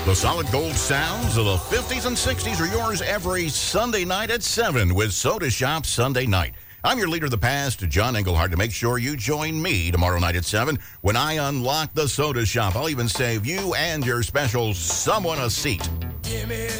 The solid gold sounds of the 50s and 60s are yours every Sunday night at 7 with Soda Shop Sunday Night. I'm your leader of the past, John Englehart, to make sure you join me tomorrow night at 7 when I unlock the Soda Shop. I'll even save you and your special someone a seat. Give me